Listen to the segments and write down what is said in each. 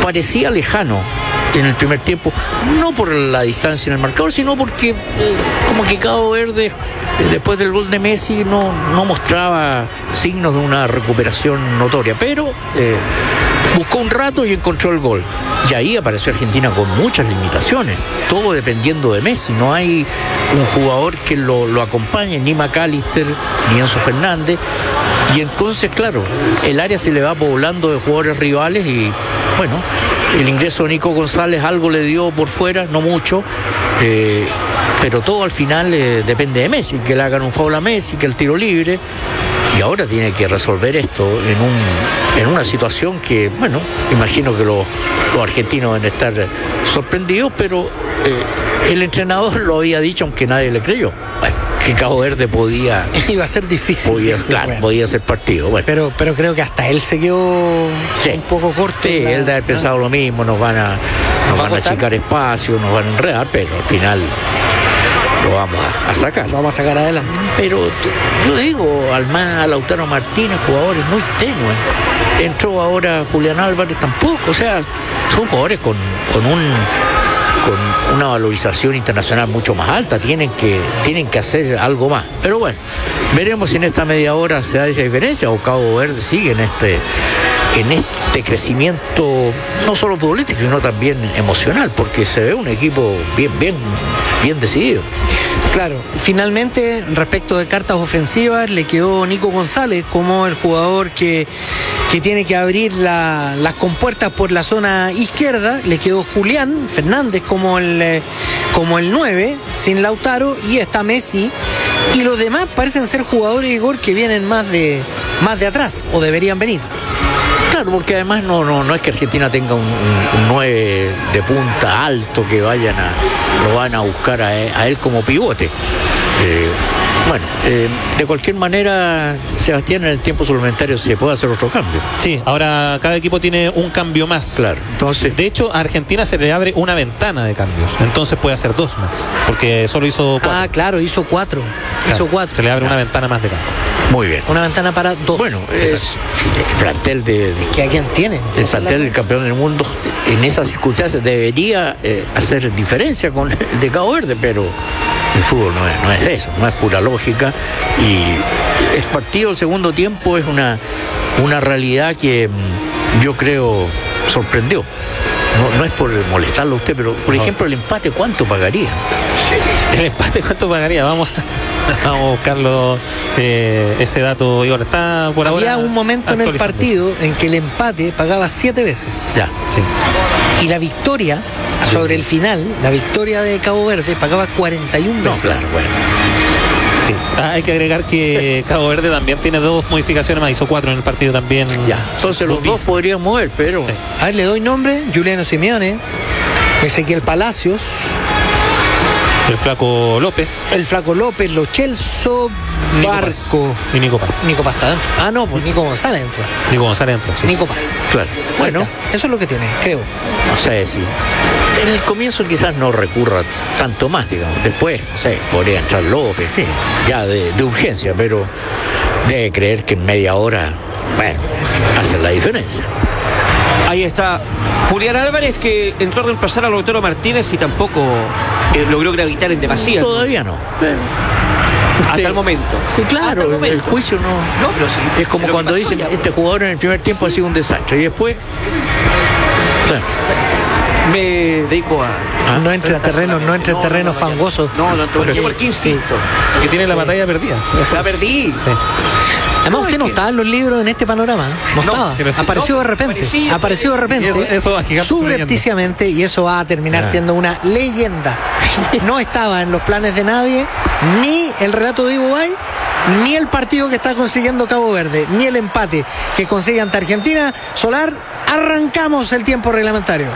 parecía lejano en el primer tiempo, no por la distancia en el marcador, sino porque como que Cabo Verde, después del gol de Messi, no mostraba signos de una recuperación notoria, pero buscó un rato y encontró el gol. Y ahí apareció Argentina con muchas limitaciones, todo dependiendo de Messi. No hay un jugador que lo acompañe, ni McAllister, ni Enzo Fernández. Y entonces, claro, el área se le va poblando de jugadores rivales y, bueno, el ingreso de Nico González algo le dio por fuera, no mucho, pero todo al final depende de Messi, que le hagan un foul a Messi, que el tiro libre. Y ahora tiene que resolver esto en una situación que, bueno, imagino que los argentinos deben estar sorprendidos, pero el entrenador lo había dicho, aunque nadie le creyó. Bueno, que Cabo Verde podía... Iba a ser difícil. Podía ser partido. Bueno. Pero creo que hasta él se quedó un poco corto. Sí, él debe haber pensado lo mismo, nos van a achicar espacio, nos van a enredar, pero al final... lo vamos a sacar. Lo vamos a sacar adelante. Pero yo digo, Almada, Lautaro Martínez, jugadores muy tenues. Entró ahora Julián Álvarez tampoco. O sea, son jugadores con una valorización internacional mucho más alta. Tienen que hacer algo más. Pero bueno, veremos si en esta media hora se da esa diferencia o Cabo Verde sigue en este crecimiento, no solo futbolístico, sino también emocional, porque se ve un equipo bien decidido. Claro, finalmente, respecto de cartas ofensivas, le quedó Nico González como el jugador que tiene que abrir las compuertas por la zona izquierda. Le quedó Julián Fernández como el 9, sin Lautaro, y está Messi. Y los demás parecen ser jugadores, Igor, que vienen más de atrás, o deberían venir. Claro, porque además no es que Argentina tenga un 9 de punta alto que lo van a buscar a él como pivote. De cualquier manera, Sebastián, en el tiempo suplementario se puede hacer otro cambio. Sí, ahora cada equipo tiene un cambio más. Claro, entonces... De hecho, a Argentina se le abre una ventana de cambios, entonces puede hacer 2 más, porque solo hizo 4. Ah, claro, hizo 4. Claro, se le abre una ventana más de campo. Muy bien. Una ventana para 2. Bueno, es el plantel Es que ¿a quién tiene? El plantel del campeón del mundo en esas circunstancias debería hacer diferencia con el de Cabo Verde, pero el fútbol no es eso, no es pura lógica. Y el partido del segundo tiempo es una realidad que yo creo sorprendió. No es por molestarlo a usted, pero por ejemplo el empate, ¿cuánto pagaría? El empate, ¿cuánto pagaría? Vamos a buscarlo, ese dato, Igor. Está por ahora. Había un momento en el partido en que el empate pagaba 7 veces. Ya, sí. Y la victoria, sobre el final, la victoria de Cabo Verde pagaba 41 veces. No, claro, bueno. Sí, hay que agregar que Cabo Verde también tiene 2 modificaciones más, hizo 4 en el partido también. Ya, entonces los dos podrían mover, pero... Sí. A ver, le doy nombre: Juliano Simeone, Ezequiel Palacios, el Flaco López, Lo Celso, Barco y Nico Paz. Nico Paz está dentro. Ah, no, pues Nico González dentro. Sí. Nico Paz. Claro. Bueno, eso es lo que tiene, creo. No sé si... En el comienzo quizás no recurra tanto más, digamos. Después, no sé, podría entrar López, en fin, ya de urgencia, pero debe creer que en media hora, bueno, hacen la diferencia. Ahí está Julián Álvarez, que entró a reemplazar a Lautaro Martínez y tampoco logró gravitar en demasía. Todavía no. Hasta el momento. Sí, claro, el juicio no. No, pero sí. Es como cuando dicen, este jugador en el primer tiempo ha sido un desastre, y después... Bueno. Me dedico a... No entre terrenos fangosos. No, porque insisto. Que tiene la batalla perdida. La perdí. Sí. Además, usted no estaba en los libros en este panorama. No estaba. Apareció de repente. Eso subrepticiamente, y eso va a terminar siendo una leyenda. No estaba en los planes de nadie, ni el relato de Iguay, ni el partido que está consiguiendo Cabo Verde, ni el empate que consigue ante Argentina. Solar, arrancamos el tiempo reglamentario.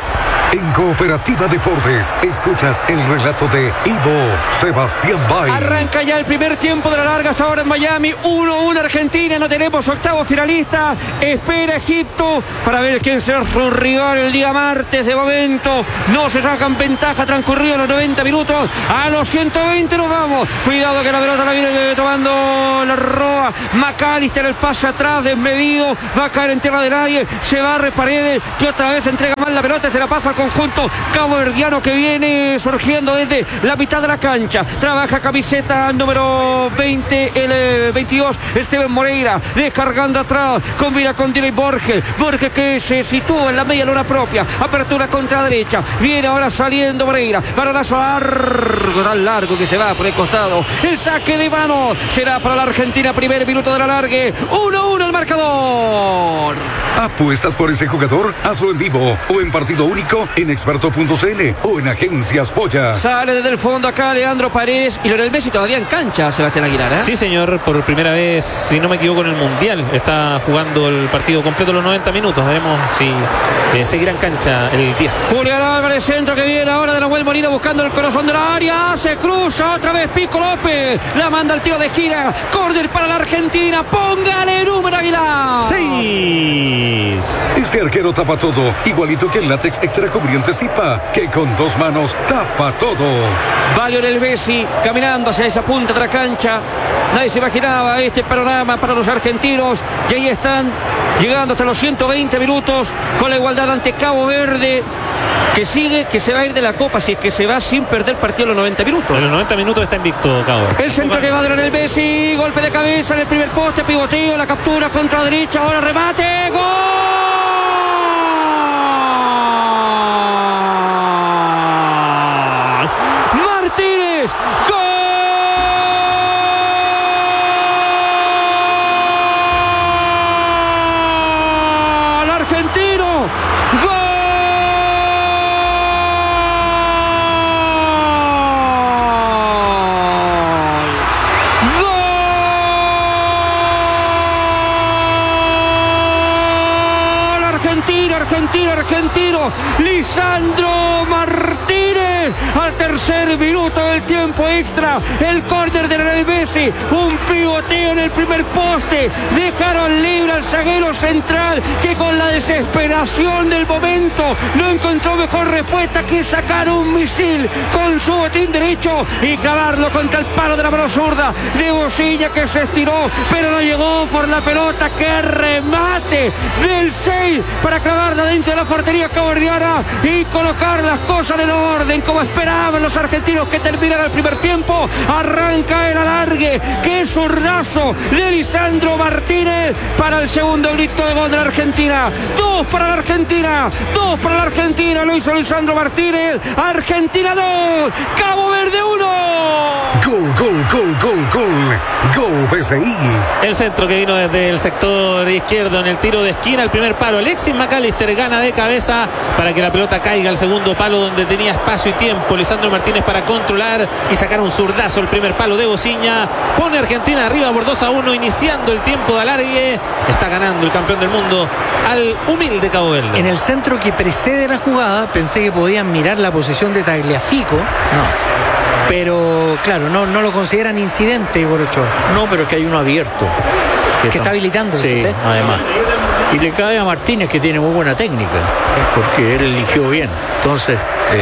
En Cooperativa Deportes, escuchas el relato de Ivo Sebastián Bay. Arranca ya el primer tiempo de la larga hasta ahora en Miami. 1-1 Argentina, no tenemos octavo finalista. Espera Egipto para ver quién será su rival el día martes. De momento no se sacan ventaja, transcurridos los 90 minutos. A los 120 nos vamos. Cuidado que la pelota la viene tomando la Roa. McAllister, el pase atrás desmedido, va a caer en tierra de nadie. Se barre Paredes, que otra vez entrega mal la pelota, se la pasa al conjunto caboverdiano que viene surgiendo desde la mitad de la cancha. Trabaja camiseta número 20, el 22, Esteban Moreira, descargando atrás, combina con Diley Borges que se sitúa en la media luna propia, apertura contra derecha, viene ahora saliendo Moreira, balonazo largo, tan largo que se va por el costado, el saque de mano será para la Argentina, primer minuto de la largue, 1-1 el marcador. ¿Apuestas por ese jugador? Hazlo en vivo o en partido único en experto.cl o en Agencias Polla. Sale desde el fondo acá Leandro Paredes y Lionel Messi todavía en cancha, Sebastián Aguilar, ¿eh? Sí, señor, por primera vez, si no me equivoco, en el Mundial. Está jugando el partido completo los 90 minutos. Veremos si seguirá en cancha el 10. Julián Álvarez, centro que viene ahora de Nahuel Molina buscando el corazón de la área. Se cruza otra vez Pico López. La manda al tiro de gira. Córner para la Argentina. Póngale número, Aguilar. 6. Este arquero tapa todo, igualito que el látex extra cubriente Zipa, que con dos manos tapa todo. Va Lionel Messi caminando hacia esa punta de la cancha. Nadie se imaginaba este panorama para los argentinos. Y ahí están, llegando hasta los 120 minutos con la igualdad ante Cabo Verde, que sigue, que se va a ir de la Copa, si es que se va sin perder partido los 90 minutos. En los 90 minutos está invicto Cabo. El centro que va de Lionel Messi, golpe de cabeza en el primer poste, pivoteo, la captura contra derecha, ahora remate, ¡gol! Martínez, ¡gol! Argentino, ¡gol! Argentino, Lisandro Martínez, al tercer minuto del tiempo extra, el córner de Lionel Messi, un pivoteo en el primer poste, dejaron libre al zaguero central, que con la desesperación del momento no encontró mejor respuesta que sacar un misil con su botín derecho y clavarlo contra el palo de la mano zurda de Bocilla, que se estiró pero no llegó por la pelota. Que remate del 6 para clavarla dentro de la portería caboverdiana y colocar las cosas en orden como esperaban los argentinos que terminaran el primer tiempo. Arranca el alargue, que zurdazo de Lisandro Martínez para el segundo grito de gol de la Argentina. 2 para la Argentina, 2 para la Argentina, lo hizo Lisandro Martínez. Argentina 2, Cabo Verde 1. Gol, gol, gol, gol, gol. Gol PSI. El centro que vino desde el sector izquierdo en el tiro de esquina, el primer palo. Alexis McAllister gana de cabeza para que la pelota caiga al segundo palo donde tenía espacio y tiempo Lisandro Martínez para controlar y sacar un zurdazo. El primer palo de Bocilla pone a Argentina arriba por 2-1, iniciando el tiempo de alargue. Está ganando el campeón del mundo al humilde Cabo Verde. En el centro que precede la jugada pensé que podían mirar la posición de Tagliafico. No. Pero claro, no lo consideran incidente, Igor Ochoa. No, pero es que hay uno abierto. Que está habilitando. Sí, ¿usted? además. Y le cae a Martínez, que tiene muy buena técnica, porque él eligió bien. Entonces,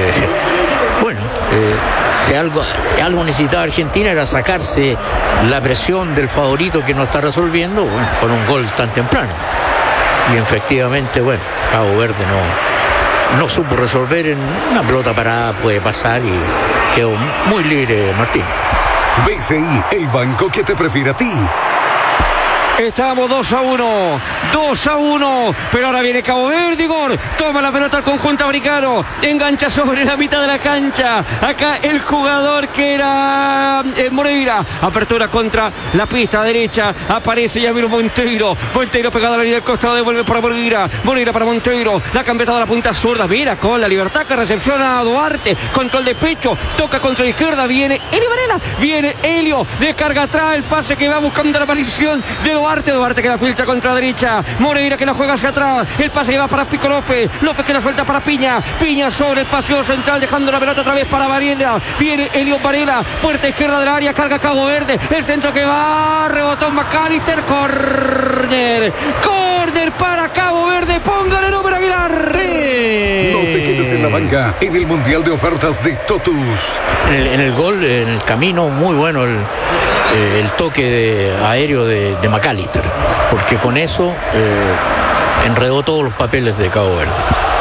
si algo necesitaba Argentina era sacarse la presión del favorito que no está resolviendo, con un gol tan temprano. Y efectivamente, Cabo Verde no supo resolver. En una pelota parada puede pasar y quedó muy libre Martínez. BCI, el banco que te prefiere a ti. Estamos 2-1, pero ahora viene Cabo Verde, Igor, toma la pelota al conjunto americano, engancha sobre la mitad de la cancha, acá el jugador que era Moreira, apertura contra la pista derecha, aparece Yamiro Monteiro pegado a la línea del costado, devuelve para Moreira para Monteiro, la cambiada a la punta zurda, mira con la libertad que recepciona a Duarte, control de pecho, toca contra la izquierda, viene Elio Varela, viene Helio, descarga atrás, el pase que va buscando la maldición de Duarte que la filtra contra la derecha, Moreira que la juega hacia atrás, el pase que va para Pico López que la suelta para Piña sobre el paseo central, dejando la pelota otra vez para Varela, viene Eliot Varela, puerta izquierda del área, carga Cabo Verde, el centro que va, rebotó McAllister, córner para Cabo Verde, póngale número Aguilar. No te quedes en la banca en el Mundial de Ofertas de Totus. En el gol, en el camino, muy bueno el toque aéreo de McAllister, porque con eso enredó todos los papeles de Cabo Verde.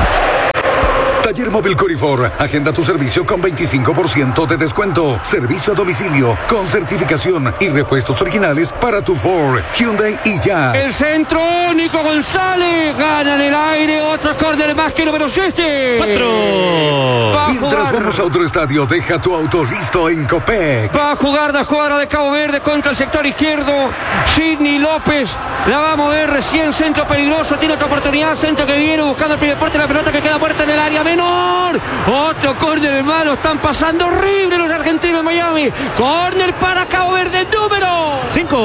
Taller Móvil Corifor. Agenda tu servicio con 25% de descuento. Servicio a domicilio con certificación y repuestos originales para tu Ford, Hyundai y ya. El centro, Nico González. Gana en el aire. Otro córner más que número 7. 4. Mientras vamos a otro estadio, deja tu auto listo en Copec. Va a jugar la escuadra de Cabo Verde contra el sector izquierdo. Sidney López. La va a mover recién. Centro peligroso. Tiene otra oportunidad. Centro que viene buscando el primer porte. La pelota que queda puerta en el área menor. Otro córner, hermano. Están pasando horrible los argentinos en Miami. Córner para Cabo Verde, número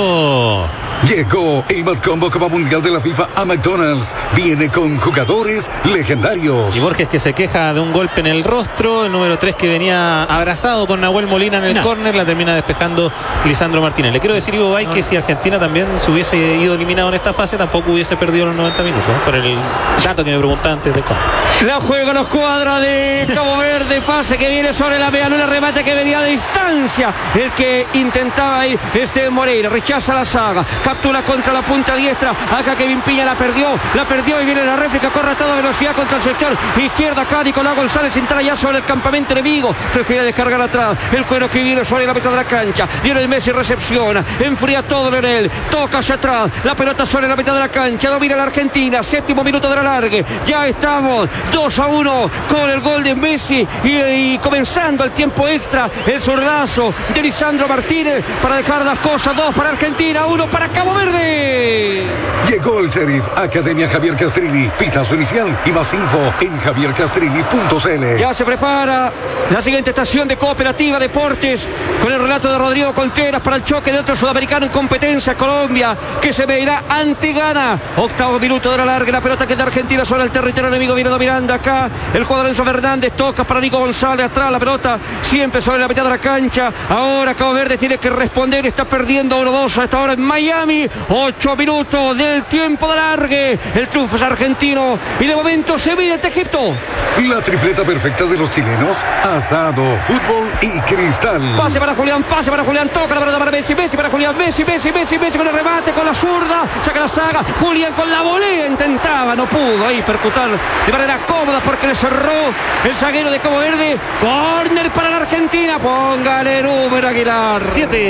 5. Llegó el Mad Combo Copa Mundial de la FIFA a McDonald's. Viene con jugadores legendarios. Y Borges que se queja de un golpe en el rostro. El número 3 que venía abrazado con Nahuel Molina en el córner. La termina despejando Lisandro Martínez. Le quiero decir, Ivo Bay, que si Argentina también se hubiese ido eliminado en esta fase, tampoco hubiese perdido los 90 minutos, ¿no? Por el dato que me preguntaba antes de cómo. La juega los cuadras de Cabo Verde. Pase que viene sobre la medialuna. Remate que venía de distancia. El que intentaba ir Moreira. Rechaza la saga. Captura contra la punta diestra. Acá Kevin Piña la perdió y viene la réplica. Corre a toda velocidad contra el sector izquierda. Acá Nicolás González entra ya sobre el campamento enemigo. Prefiere descargar atrás. El cuero que viene sobre la mitad de la cancha. Lionel Messi recepciona. Enfría todo Lionel. Toca hacia atrás. La pelota sobre la mitad de la cancha. Domina la Argentina. 7º minuto de la largue. Ya estamos 2-1 con el gol de Messi. Y comenzando el tiempo extra. El zurdazo de Lisandro Martínez para dejar las cosas. 2 para Argentina. 1 para Cabo Verde. Llegó el Sheriff Academia Javier Castrini. Pitazo inicial y más info en javiercastrini.cl. Ya se prepara la siguiente estación de Cooperativa Deportes con el relato de Rodrigo Contreras para el choque de otro sudamericano en competencia, Colombia, que se medirá ante Ghana. 8º minuto de la larga. La pelota que de Argentina sobre el territorio enemigo viene dominando acá. El jugador Enzo Fernández toca para Nico González. Atrás la pelota siempre sobre la mitad de la cancha. Ahora Cabo Verde tiene que responder. Está perdiendo 1-2 a esta hora en Miami. 8 minutos del tiempo de largue. El triunfo es argentino y de momento se mide ante Egipto. La tripleta perfecta de los chilenos: asado, fútbol y cristal. Pase para Julián. Toca la pelota para Messi para Julián. Messi con el remate, con la zurda. Saca la saga. Julián con la volea. Intentaba, no pudo ahí percutar de manera cómoda porque le cerró el zaguero de Cabo Verde. Córner para la Argentina. Póngale número Aguilar.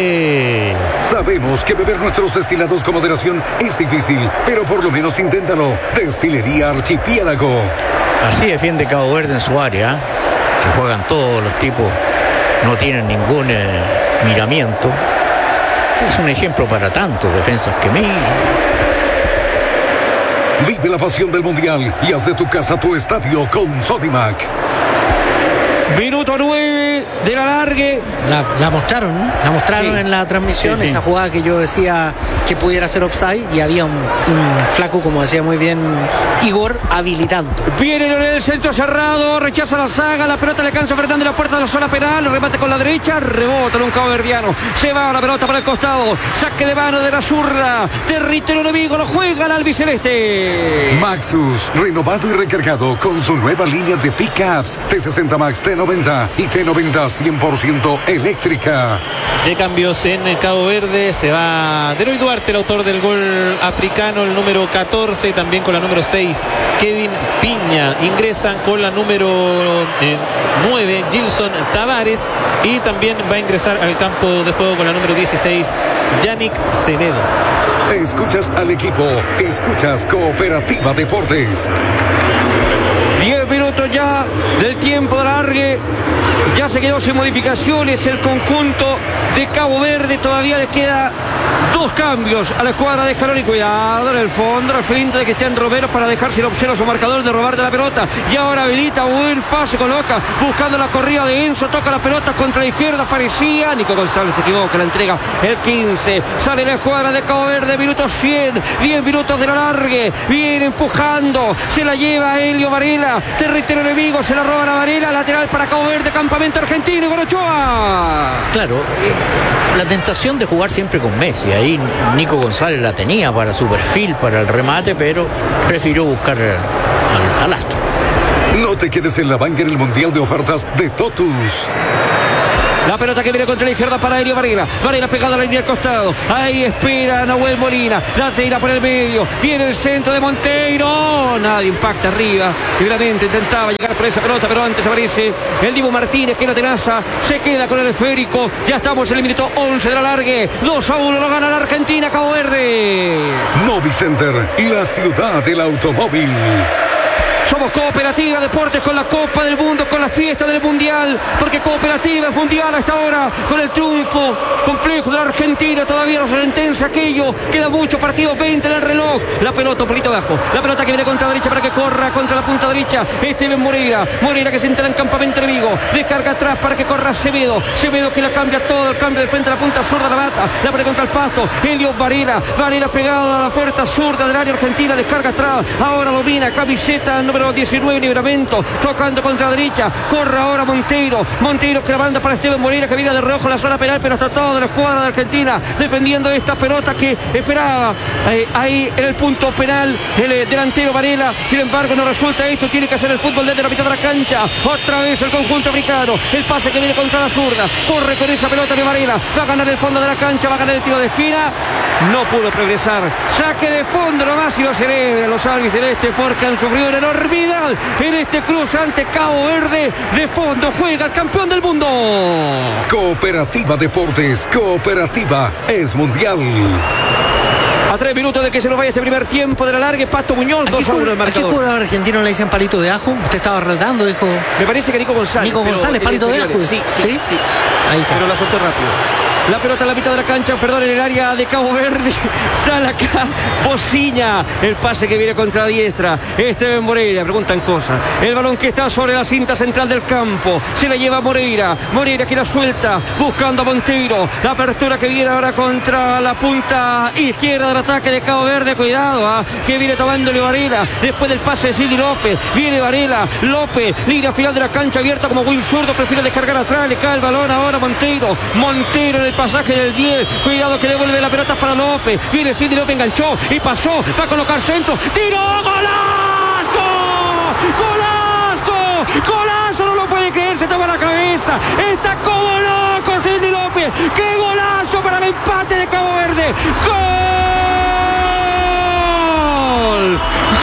7. Sabemos que beber nuestros destilados con moderación es difícil, pero por lo menos inténtalo. Destilería Archipiélago. Así defiende Cabo Verde en su área. Se juegan todos los tipos. No tienen ningún miramiento. Es un ejemplo para tantos defensas que miran. Vive la pasión del Mundial y haz de tu casa tu estadio con Sodimac. Minuto 9 de la largue. La mostraron Sí. en la transmisión, Sí. esa jugada que yo decía que pudiera ser offside, y había un flaco, como decía muy bien Igor, habilitando. Viene el centro cerrado, rechaza la saga, la pelota le alcanza a Fernández en la puerta de la zona penal, remate con la derecha, rebota en un cabo verdiano, se va la pelota para el costado, saque de mano de la zurda, territorio enemigo, lo juega el albiceleste. Maxus, renovado y recargado con su nueva línea de pickups T60 Max, T90 y T90 100% eléctrica. De cambios en Cabo Verde, se va Deroy Duarte, el autor del gol africano, el número 14, y también con la número 6, Kevin Piña. Ingresan con la número 9, Gilson Tavares, y también va a ingresar al campo de juego con la número 16, Yannick Semedo. Escuchas al equipo, escuchas Cooperativa Deportes. 10 minutos ya del tiempo de largue. Ya se quedó sin modificaciones el conjunto de Cabo Verde. Todavía le queda 2 cambios a la escuadra de Scaloni. Cuidado en el fondo, al frente de Cristian Romero para dejar sin opción a su marcador de robar de la pelota. Y ahora habilita, buen pase, coloca, buscando la corrida de Enzo, toca la pelota contra la izquierda, parecía. Nico González se equivoca, la entrega el 15. Sale la escuadra de Cabo Verde, minuto 100, 10 minutos de la largue. Viene empujando, se la lleva Helio Varela, territorio enemigo, se la roba la Varela, lateral para Cabo Verde, campamento argentino, y Ochoa. Claro, la tentación de jugar siempre con Messi, ahí Nico González la tenía para su perfil, para el remate, pero prefirió buscar al astro. No te quedes en la banca en el Mundial de Ofertas de Totus. La pelota que viene contra la izquierda para Helio Varela. Varela pegada a la línea del costado. Ahí espera Nahuel Molina. La tira por el medio. Viene el centro de Monteiro. Nadie impacta arriba. Libramente intentaba llegar por esa pelota, pero antes aparece el Dibu Martínez que la tenaza. Se queda con el esférico. Ya estamos en el minuto 11 de la largue. 2-1 lo gana la Argentina, Cabo Verde. Novicenter, la ciudad del automóvil. Somos Cooperativa Deportes con la Copa del Mundo, con la fiesta del Mundial, porque Cooperativa es mundial hasta ahora, con el triunfo complejo de la Argentina. Todavía no se sentencia aquello, queda mucho, partido 20 en el reloj. La pelota un poquito abajo, la pelota que viene contra la derecha para que corra contra la punta derecha Esteban Moreira que se entra en campamento enemigo, descarga atrás para que corra Semedo que la cambia todo, el cambio de frente a la punta zurda, la mata, la pone contra el pasto, Helio Varela pegado a la puerta zurda del área argentina, descarga atrás, ahora domina, camiseta número 19, Libramento, tocando contra la derecha, corre ahora Monteiro que la manda para Esteban Moreira, que viene de reojo en la zona penal, pero está toda la escuadra de Argentina defendiendo esta pelota que esperaba ahí en el punto penal el delantero Varela. Sin embargo no resulta esto, tiene que hacer el fútbol desde la mitad de la cancha, otra vez el conjunto africano, el pase que viene contra la zurda, corre con esa pelota de Varela, va a ganar el fondo de la cancha, va a ganar el tiro de esquina, no pudo progresar, saque de fondo nomás, y lo celebran los albicelestes porque han sufrido una enormidad en este cruce ante Cabo Verde. De fondo juega el campeón del mundo. Cooperativa Deportes, Cooperativa es mundial. A 3 minutos de que se nos vaya este primer tiempo de la larga, Pato Muñoz, 2-1 el marcador. ¿A qué jugador argentino le dicen palito de ajo? Usted estaba arreglando, dijo. Me parece que Nico González. Palito de ajo. Sí. Ahí está. Pero la soltó rápido. La pelota en la mitad de la cancha, en el área de Cabo Verde. Sale acá, Bociña. El pase que viene contra la diestra. Esteban Moreira, preguntan cosas. El balón que está sobre la cinta central del campo. Se la lleva Moreira que la suelta, buscando a Monteiro. La apertura que viene ahora contra la punta izquierda del ataque de Cabo Verde. Cuidado, que viene tomándole Varela. Después del pase de Silvio López. Viene Varela, López, línea final de la cancha abierta como Will Zurdo. Prefiere descargar atrás, le cae el balón ahora Monteiro en el pasaje del 10, cuidado que devuelve la pelota para López, viene Cindy López, enganchó y pasó, va a colocar centro, ¡tiro! ¡Golazo! No lo puede creer, se toma la cabeza, está como loco Cindy López, ¡qué golazo para el empate de Cabo Verde! ¡Gol!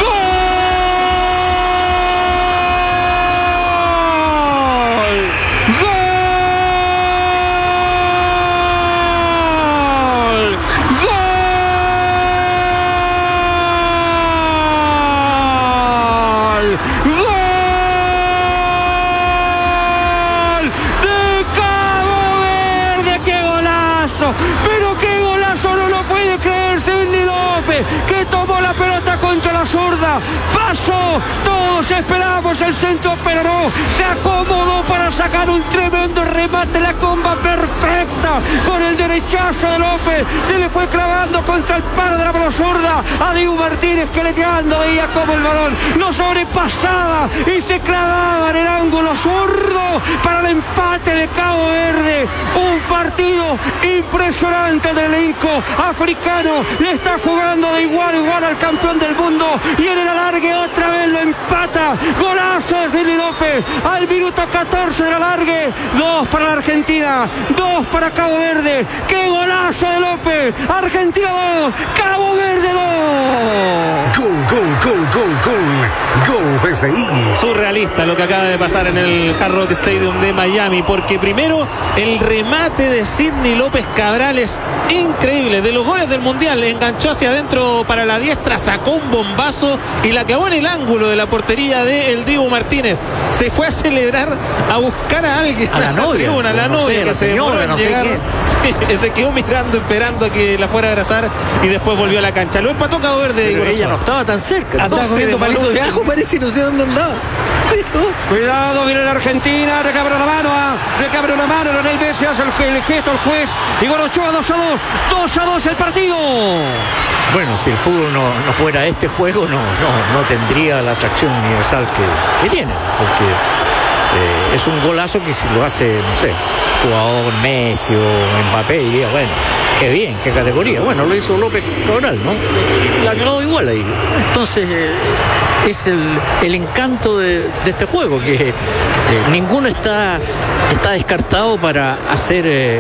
Pero qué golazo, no lo puede creer Cindy López, que tomó la pelota contra la zurda, pasó, todos esperamos el centro, pero no, se acomodó para sacar un tremendo remate, la comba perfecta, con el derechazo de López, se le fue clavando contra el palo de la mano zurda, a Dibu Martínez que leteando, veía como el balón lo sobrepasaba y se clavaba en el ángulo zurdo para el empate de Cabo Verde. Un partido impresionante del elenco africano, le está jugando de igual a igual al campeón del mundo y en el alargue otra vez lo empata. Golazo de Cindy López al minuto 14 de la alargue. 2 para la Argentina, 2 para Cabo Verde. ¡Qué golazo de López! Argentina 2, Cabo Verde 2. Gol Gol PCI. Surrealista lo que acaba de pasar en el Hard Rock Stadium de Miami, porque primero el remate de Sidney López Cabral es increíble. De los goles del Mundial, enganchó hacia adentro para la diestra, sacó un bombazo y la clavó en el ángulo de la portería de el Dibu Martínez. Se fue a celebrar, a buscar a alguien, a la novia, tribuna, a la novia, que se demoró en llegar. Sí, se quedó mirando, esperando a que la fuera a abrazar y después volvió a la cancha. Lo empató Cabo Verde. Pero ella no estaba tan cerca. Andaba comiendo palitos de ajo, parece, no sé dónde andaba. Cuidado, viene la Argentina, recabra la mano, Leonel Messi hace el gesto al juez. Igor Ochoa, 2-2 el partido. Bueno, si el fútbol no fuera este juego, no tendría la atracción universal que tiene, porque es un golazo que si lo hace, no sé, jugador Messi o Mbappé, diría, bueno, qué bien, qué categoría. Bueno, lo hizo López Cabral, ¿no? La acabó igual ahí. Entonces, es el encanto de este juego, que ninguno está descartado para hacer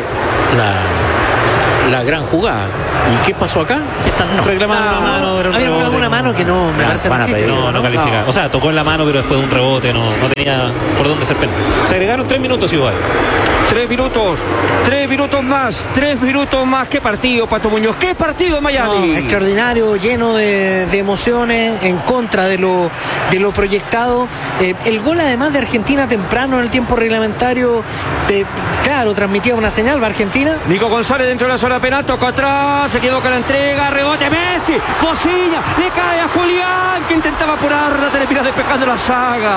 la gran jugada. ¿Y qué pasó acá? Reclamaron una mano, pero había una mano que no me parece no califica. O sea, tocó en la mano, pero después de un rebote no tenía por dónde ser penal. Se agregaron 3 minutos igual. 3 minutos más. Qué partido, Pato Muñoz, qué partido en Miami. Extraordinario, lleno de emociones, en contra de lo proyectado. El gol además de Argentina temprano en el tiempo reglamentario, claro, transmitía una señal para Argentina. Nico González dentro de la zona penal, tocó atrás, se quedó con la entrega, rebote Messi, Bocilla, le cae a Julián, que intentaba apurarla, termina despejando la saga,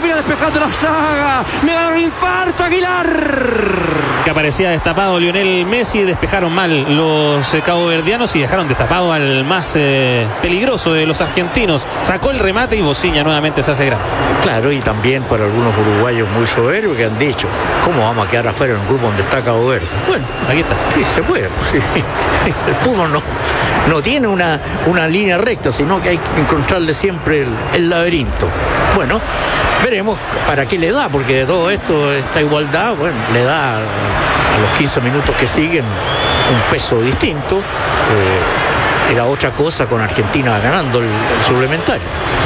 me ganó un infarto Aguilar. Que aparecía destapado Lionel Messi, despejaron mal los caboverdianos y dejaron destapado al más peligroso de los argentinos. Sacó el remate y Bocilla nuevamente se hace grande. Claro, y también para algunos uruguayos muy soberbios que han dicho, ¿cómo vamos a quedar afuera en un grupo donde está Cabo Verde? Bueno, aquí está. Sí, se puede. Sí. El fútbol no tiene una línea recta, sino que hay que encontrarle siempre el laberinto. Bueno, veremos para qué le da, porque de todo esto, esta igualdad, bueno, le da a los 15 minutos que siguen un peso distinto. Era otra cosa con Argentina ganando el suplementario.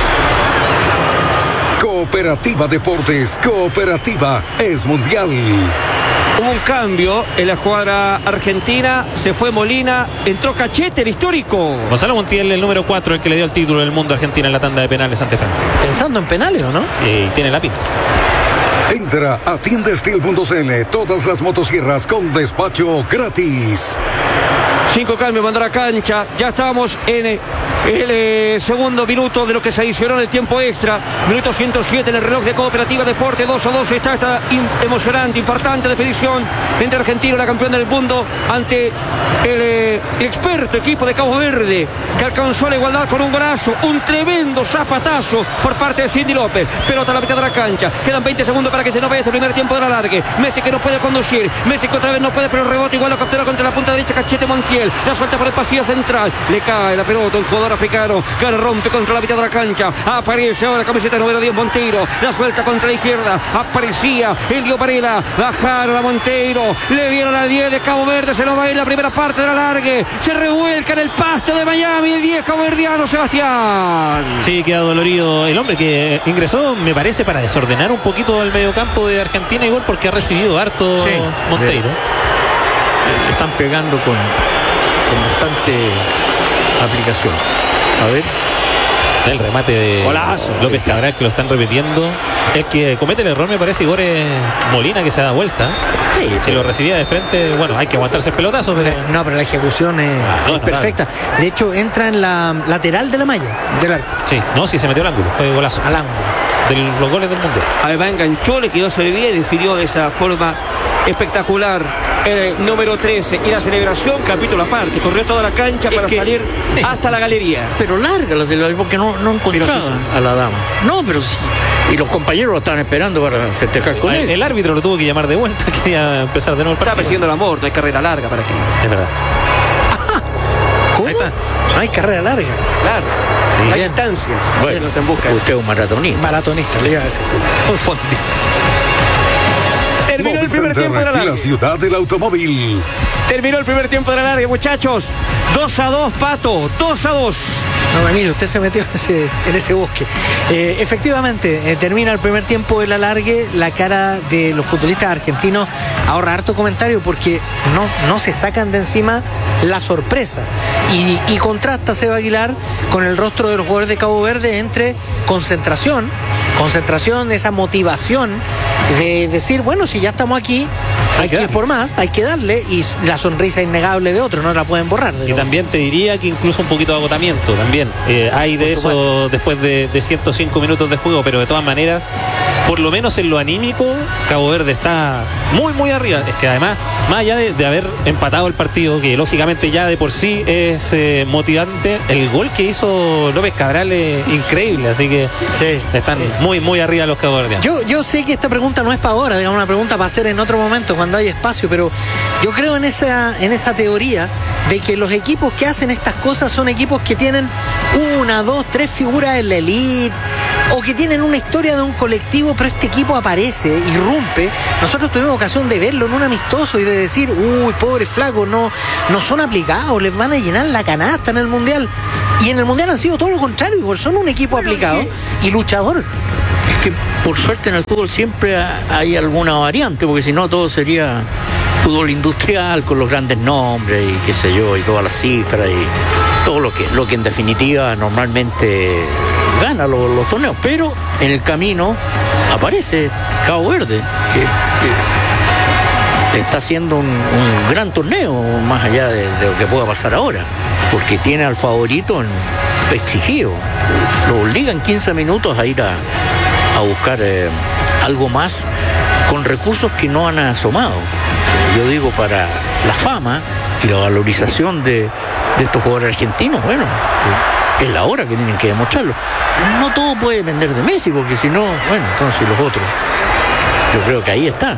Cooperativa Deportes, Cooperativa es mundial. Hubo un cambio en la escuadra argentina, se fue Molina, entró Cachete, el histórico. Gonzalo Montiel, el número 4, el que le dio el título del mundo a Argentina en la tanda de penales ante Francia. Pensando en penales, ¿o no? Tiene la pinta. Entra a tiendestil.cl, todas las motosierras con despacho gratis. 5 cambios, mandó a la cancha. Ya estamos en el segundo minuto de lo que se adicionó en el tiempo extra. Minuto 107 en el reloj de Cooperativa Deporte. 2-2 está esta emocionante, infartante definición entre Argentina, la campeona del mundo, ante el experto equipo de Cabo Verde, que alcanzó la igualdad con un golazo, un tremendo zapatazo por parte de Sidney López. Pelota a la mitad de la cancha. Quedan 20 segundos para que se nos vaya este primer tiempo de la largue. Messi que no puede conducir. Messi que otra vez no puede, pero el rebote igual lo captura contra la punta derecha. Cachete Montiel. La suelta por el pasillo central. Le cae la pelota. Un jugador africano que rompe contra la mitad de la cancha. Aparece ahora la camiseta número 10 Monteiro. La suelta contra la izquierda. Aparecía Elio Varela. Bajaron a Monteiro. Le dieron al 10 de Cabo Verde. Se nos va a ir la primera parte de la largue. Se revuelca en el pasto de Miami el 10 caboverdiano, Sebastián. Sí, queda dolorido el hombre que ingresó, me parece, para desordenar un poquito el mediocampo de Argentina, igual porque ha recibido harto Monteiro. Le están pegando con bastante aplicación. A ver. El remate de golazo, López Cabral, que lo están repitiendo. El que comete el error, me parece, Igor, es Molina, que se da vuelta. Sí, si lo recibía de frente, bueno, hay que aguantarse el pelotazo, pero... No, pero la ejecución es perfecta. Claro. De hecho, entra en la lateral de la malla del arco. Sí, no, sí se metió al ángulo, fue golazo. Al ángulo. De los goles del mundo. Además enganchó, le quedó sobre bien, definió de esa forma espectacular. El número 13 y la celebración, capítulo aparte, corrió toda la cancha para salir hasta la galería. Pero larga la celebración, porque no encontraba a la dama. No, pero sí. Y los compañeros lo estaban esperando para festejar con él. El árbitro lo tuvo que llamar de vuelta, quería empezar de nuevo el partido. Está persiguiendo el amor, no hay carrera larga para que. Es verdad. ¿Cómo? No hay carrera larga. Claro. Sí. Hay instancias. Bueno, usted es un maratonista. Maratonista, le iba a decir. Un fondista. Terminó el primer tiempo de la larga. La ciudad del automóvil. Terminó el primer tiempo de la larga, muchachos. 2-2, Pato. 2-2. No, mire, usted se metió en ese bosque. Efectivamente, termina el primer tiempo de la largue. La cara de los futbolistas argentinos ahorra harto comentario porque no se sacan de encima la sorpresa. Y contrasta Seba Aguilar con el rostro de los jugadores de Cabo Verde entre concentración, esa motivación de decir, bueno, si ya estamos aquí, hay que ir por más, hay que darle, y la sonrisa innegable de otro, no la pueden borrar. Y también te diría que incluso un poquito de agotamiento también. Hay de eso después de 105 minutos de juego, pero de todas maneras, por lo menos en lo anímico, Cabo Verde está muy, muy arriba. Es que además, más allá de haber empatado el partido, que lógicamente ya de por sí es motivante, el gol que hizo López Cabral es increíble, así que sí, están muy, muy arriba los caboverdianos. Yo sé que esta pregunta no es para ahora, digamos, una pregunta para hacer en otro momento, cuando hay espacio, pero yo creo en esa teoría de que los equipos que hacen estas cosas son equipos que tienen 1, 2, 3 figuras en la elite, o que tienen una historia de un colectivo, pero este equipo aparece, irrumpe. Nosotros tuvimos ocasión de verlo en un amistoso y de decir, uy, pobres flacos, no son aplicados, les van a llenar la canasta en el Mundial. Y en el Mundial han sido todo lo contrario, son un equipo aplicado y luchador. Es que por suerte en el fútbol siempre hay alguna variante, porque si no todo sería fútbol industrial con los grandes nombres y qué sé yo, y todas las cifras y todo lo que en definitiva normalmente gana los torneos. Pero en el camino aparece Cabo Verde, que está haciendo un gran torneo, más allá de lo que pueda pasar ahora, porque tiene al favorito exigido. Lo obligan 15 minutos a ir a buscar algo más con recursos que no han asomado. Yo digo, para la fama y la valorización de estos jugadores argentinos, bueno, es la hora que tienen que demostrarlo. No todo puede depender de Messi, porque si no, bueno, entonces los otros. Yo creo que ahí está.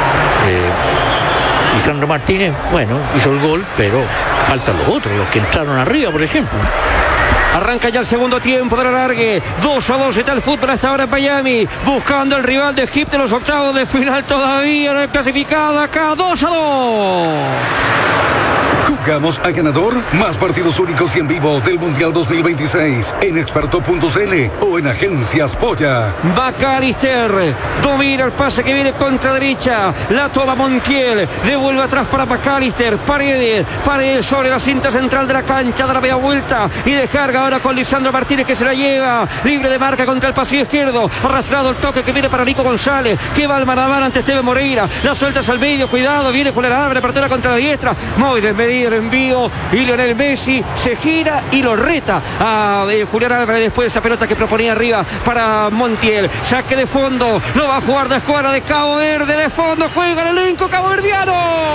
Lisandro Martínez, bueno, hizo el gol, pero faltan los otros, los que entraron arriba, por ejemplo. Arranca ya el segundo tiempo de la largue. 2-2 está el fútbol hasta ahora en Miami, buscando al rival de Egipto en los octavos de final. Todavía no hay clasificado acá. 2-2. Jugamos a ganador. Más partidos únicos y en vivo del Mundial 2026 en experto.cl o en Agencias Polla. McAllister domina el pase que viene contra derecha. La toma Montiel. Devuelve atrás para McAllister. Paredes sobre la cinta central de la cancha. Da la media vuelta y descarga ahora con Lisandro Martínez, que se la lleva. Libre de marca contra el pasillo izquierdo. Arrastrado el toque que viene para Nico González, que va al mano a mano ante Esteban Moreira. La sueltas al medio. Cuidado. Viene Julián Álvarez. Partera contra la diestra. Muy desmedido el envío, y Lionel Messi se gira y lo reta a Julián Álvarez después de esa pelota que proponía arriba para Montiel. Saque de fondo, lo va a jugar la escuadra de Cabo Verde. De fondo juega el elenco caboverdiano.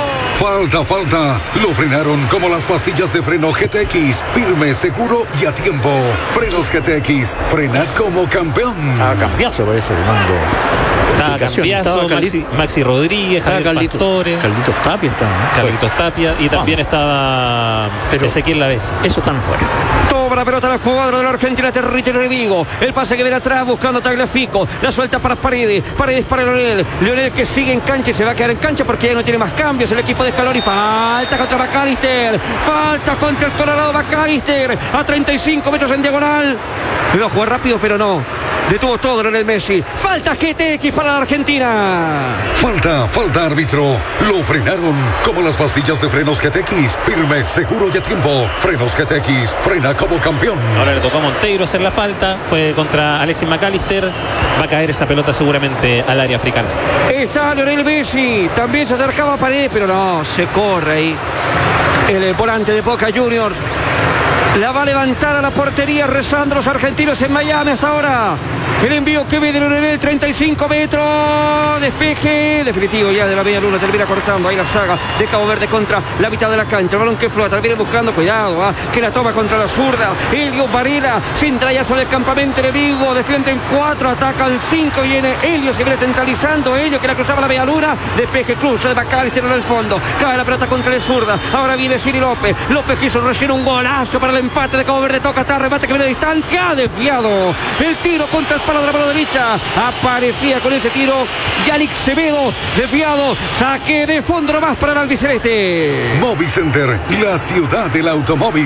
Falta. Lo frenaron como las pastillas de freno GTX. Firme, seguro y a tiempo. Frenos GTX. Frena como campeón. Cambiazo parece el mando. Estaba Cambiazo, Maxi Rodríguez, Javier Pastore, Carlitos Tapia estaba, ¿no? Carlitos Tapia, y también estaba Ezequiel Lavesi. Eso están fuera. Toma la pelota la jugadora de la Argentina, territorio enemigo. El pase que viene atrás buscando a Tagliafico. La suelta para Paredes para Lionel que sigue en cancha y se va a quedar en cancha porque ya no tiene más cambios el equipo de Scaloni. Falta contra McAllister. Falta contra el Colorado McAllister. A 35 metros en diagonal. Iba a jugar rápido, pero no. Detuvo todo Lionel Messi. Falta GTX para la Argentina. Falta árbitro. Lo frenaron como las pastillas de frenos GTX. Firme, seguro y a tiempo. Frenos GTX. Frena como campeón. Ahora le tocó a Monteiro hacer la falta. Fue contra Alexis McAllister. Va a caer esa pelota seguramente al área africana. Está Lionel Messi. También se acercaba a Paredes, pero no, se corre ahí. El volante de Boca Juniors la va a levantar a la portería, rezando los argentinos en Miami hasta ahora. El envío que viene en el 35 metros. Despeje definitivo ya de la media luna. Termina cortando ahí la saga de Cabo Verde contra la mitad de la cancha. El balón que flota. Viene buscando. Cuidado. Que la toma contra la zurda. Elio Varela. Centra ya sobre el campamento enemigo. Defienden 4. Atacan 5. Viene Elio. Se viene centralizando. Elio que la cruzaba la media luna. Despeje cruza de McAllister en el fondo. Cae la pelota contra la zurda. Ahora viene Siri López. López quiso recién un golazo para el empate de Cabo Verde. Toca atrás. Remate que viene a distancia. Desviado. El tiro contra el palo de la mano derecha. Aparecía con ese tiro Yannick Semedo, desviado. Saque de fondo nomás para el albiceleste. Movicenter, la ciudad del automóvil.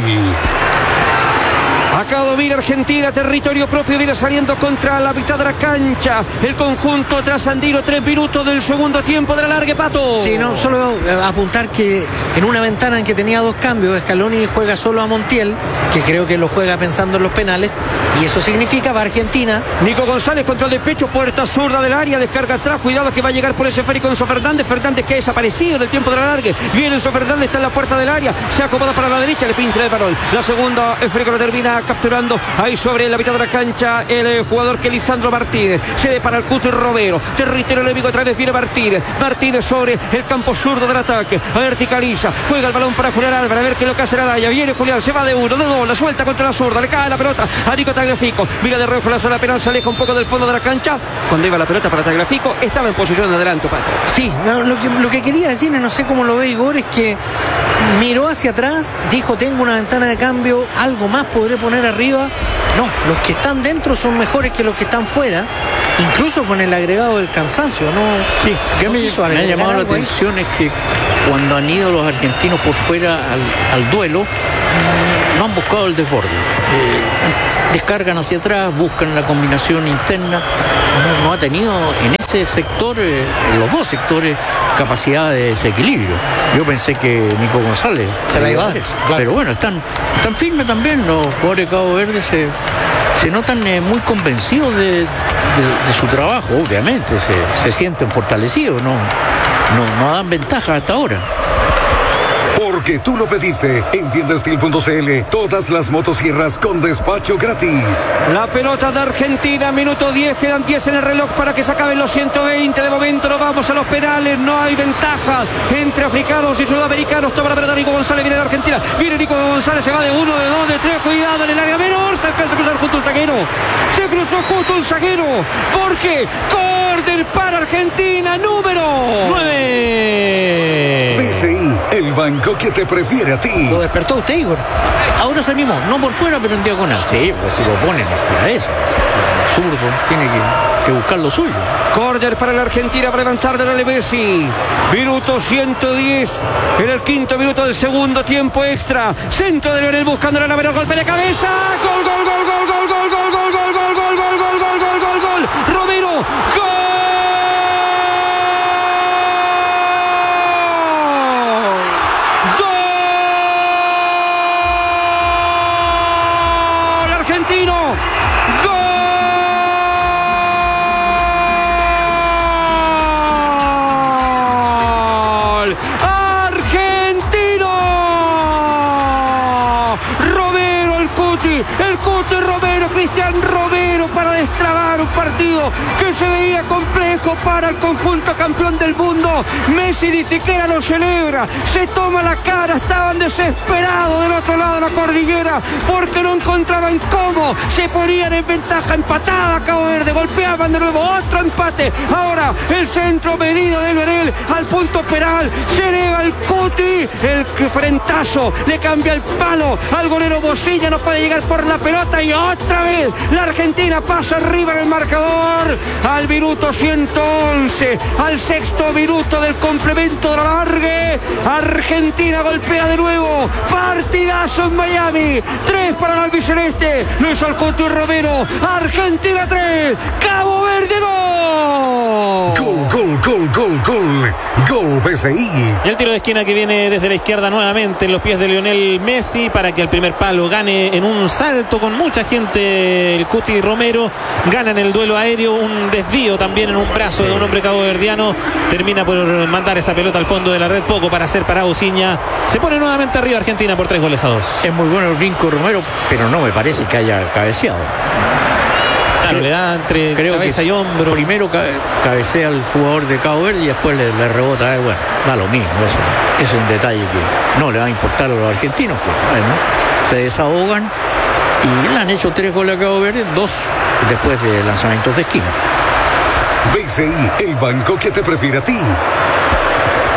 Acá domina Argentina, territorio propio, viene saliendo contra la mitad de la cancha. El conjunto trasandino, 3 minutos del segundo tiempo de la larga, Pato. Sí, no, solo apuntar que en una ventana en que tenía 2 cambios, Scaloni juega solo a Montiel, que creo que lo juega pensando en los penales, y eso significa para Argentina. Nico González, control de pecho, puerta zurda del área, descarga atrás, cuidado que va a llegar por ese esférico Enzo Fernández. Fernández que ha desaparecido en el tiempo de la larga. Viene Enzo Fernández, está en la puerta del área, se acomoda para la derecha, le pincha el balón. La segunda, esférico lo termina capturando ahí sobre la mitad de la cancha el jugador que Lisandro Martínez. Cede para el Cuti Romero, territorio enemigo, otra vez viene Martínez sobre el campo zurdo del ataque, verticaliza, juega el balón para Julián Álvarez, a ver qué es lo que hace Araya. Viene Julián, se va de 1, de 2, la suelta contra la zurda, le cae la pelota a Nico Tagliafico, mira de reojo la zona penal, se aleja un poco del fondo de la cancha. Cuando iba la pelota para Tagliafico estaba en posición de adelanto, Pato. Sí, no, lo que quería decir, no sé cómo lo ve Igor, es que miró hacia atrás, dijo tengo una ventana de cambio, algo más podré poner arriba. No, los que están dentro son mejores que los que están fuera, incluso con el agregado del cansancio, ¿no? Sí, que no me ha llamado la atención es que cuando han ido los argentinos por fuera al duelo, no han buscado el desborde. Descargan hacia atrás, buscan la combinación interna. No ha tenido en ese sector, en los dos sectores, capacidad de desequilibrio. Yo pensé que Nico González se la iba a dar, claro. Pero bueno, están firmes también los jugadores de Cabo Verde, se notan muy convencidos de su trabajo, obviamente, se sienten fortalecidos, no dan ventaja hasta ahora. Porque tú lo pediste. En tiendastil.cl, todas las motosierras con despacho gratis. La pelota de Argentina, minuto 10, quedan 10 en el reloj para que se acaben los 120. De momento no vamos a los penales, no hay ventaja entre africanos y sudamericanos. Toma la pelota Nico González, viene la Argentina, viene Nico González, se va de 1, de 2, de 3, cuidado en el área menor, se alcanza a cruzar junto un zaguero. Se cruzó junto un zaguero, porque córner para Argentina, número 9. BCI, el banco que te prefiere a ti. ¿Lo despertó usted, Igor? Ahora se animó, no por fuera, pero en diagonal. Sí, pues si lo ponen para eso. El zurdo tiene que buscar lo suyo. Córner para la Argentina para levantar de la Messi. Minuto 110 en el quinto minuto del segundo tiempo extra. Centro de Lionel buscando la nave, golpe de cabeza. Gol, gol, gol, gol, gol, gol, gol, gol, gol, gol, gol, gol, gol, gol, gol, gol, gol. Romero, gol. El Cuti Romero, Cristian Romero, para destrabar un partido que se veía complejo para el conjunto campeón del mundo. Messi ni siquiera lo celebra, se toma la cara, estaban desesperados del otro lado de la cordillera porque no encontraban cómo, se ponían en ventaja, empatada Cabo Verde, golpeaban de nuevo, otro empate. Ahora el centro medido de Lionel al punto penal, se eleva el Cuti, el frentazo, le cambia el palo al golero Bocilla, no puede llegar por la pelota y otra vez la Argentina pasa arriba en el marcador al minuto 111, al sexto minuto del complemento de la largue. Argentina golpea de nuevo, partidazo en Miami, 3 para el albiceleste, lo hizo el Cuti Romero. Argentina 3, Cabo Verde 2. Gol, gol, gol, gol, gol, gol BCI. Y el tiro de esquina que viene desde la izquierda nuevamente en los pies de Lionel Messi para que al primer palo gane en un salto con mucha gente el Cuti Romero, gana en el duelo aéreo, un desvío también en un brazo de un hombre caboverdiano, termina por mandar esa pelota al fondo de la red, poco para hacer para Uciña, se pone nuevamente arriba Argentina por 3-2. Es muy bueno el brinco Romero, pero no me parece que haya cabeceado. Claro, le da entre cabeza y hombro. Primero cabecea al jugador de Cabo Verde y después le rebota. Bueno, da lo mismo. Eso es un detalle que no le va a importar a los argentinos. Que, bueno, se desahogan y le han hecho 3 goles a Cabo Verde, 2 después de lanzamientos de esquina. BCI, el banco que te prefiere a ti.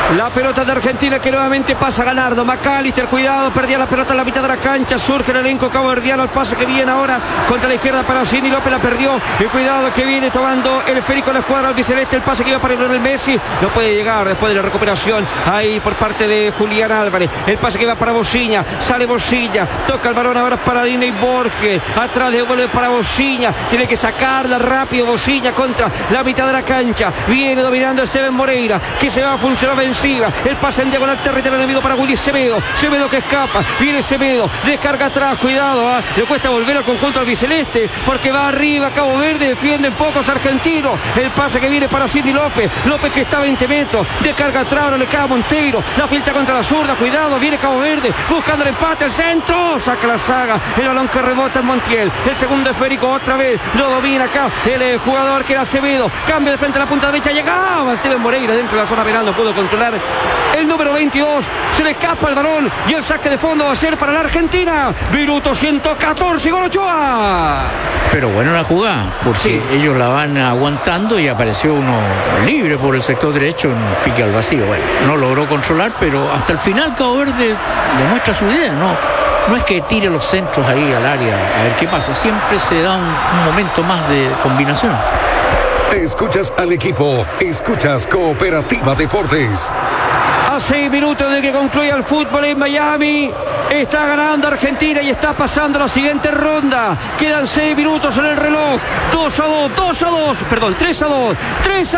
La pelota de Argentina que nuevamente pasa Ganardo. McAllister, cuidado, perdía la pelota en la mitad de la cancha. Surge el elenco caboverdiano al paso que viene ahora contra la izquierda para Cindy López, la perdió. Y cuidado que viene tomando el esférico la escuadra albiceleste. El pase que iba para el Messi. No puede llegar después de la recuperación ahí por parte de Julián Álvarez. El pase que iba para Bociña. Sale Bociña. Toca el balón ahora para Diney Borges. Atrás de vuelve para Bociña. Tiene que sacarla rápido Bociña contra la mitad de la cancha. Viene dominando Steven Moreira, que se va a funcionar ofensiva. El pase en diagonal territorio enemigo para Willy Semedo. Semedo que escapa. Viene Semedo. Descarga atrás. Cuidado. Le cuesta volver al conjunto albiceleste porque va arriba Cabo Verde. Defienden pocos argentinos. El pase que viene para Cindy López. López que está a 20 metros. Descarga atrás. Ahora le cae a Monteiro. La filtra contra la zurda. Cuidado. Viene Cabo Verde. Buscando el empate. El centro. Saca la saga. El balón que rebota en Montiel. El segundo esférico otra vez. Lo domina acá el jugador que era Semedo. Cambio de frente a la punta derecha. Llegaba Steven Moreira dentro de la zona penal. No pudo controlar el número 22. Se le escapa el balón. Y el saque de fondo va a ser para la Argentina. Minuto 114. Gol Ochoa. Pero bueno la jugada, porque ellos la van aguantando y apareció uno libre por el sector derecho en un pique al vacío. Bueno, no logró controlar, pero hasta el final Cabo Verde demuestra su idea, no es que tire los centros ahí al área a ver qué pasa, siempre se da un momento más de combinación. Escuchas al equipo, escuchas Cooperativa Deportes. A 6 minutos de que concluya el fútbol en Miami. Está ganando Argentina y está pasando la siguiente ronda. Quedan 6 minutos en el reloj. 3-2.